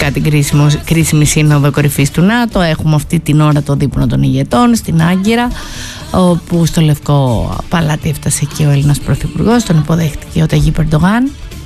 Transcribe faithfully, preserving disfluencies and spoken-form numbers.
φυσικά την κρίσιμο, κρίσιμη σύνοδο κορυφής του ΝΑΤΟ. Έχουμε αυτή την ώρα το δείπνο των ηγετών στην Άγκυρα, όπου στο Λευκό Παλάτι έφτασε και ο Έλληνας Πρωθυπουργός, τον υποδέχτηκε ο Ταγίπ Ερντογάν.